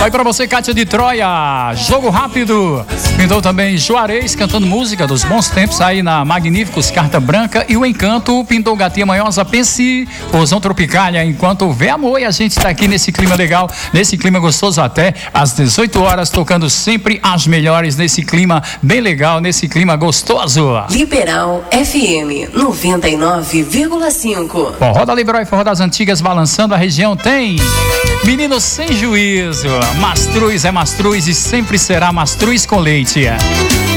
Vai pra você, Kátia de Troia, Jogo Rápido. Pintou também Juarez cantando música dos bons tempos aí na Magníficos, Carta Branca. E o Encanto pintou Gatinha Manhosa, Pense, Pozão Tropicália. Enquanto vê amor, e a gente tá aqui nesse clima legal, nesse clima gostoso até às 18 horas, tocando sempre as melhores, nesse clima bem legal, nesse clima gostoso. Liberal FM 99,5. Forró da Liberal e Forró das Antigas balançando a região tem Menino Sem Juízo. Mastruz é mastruz e sempre será mastruz com leite.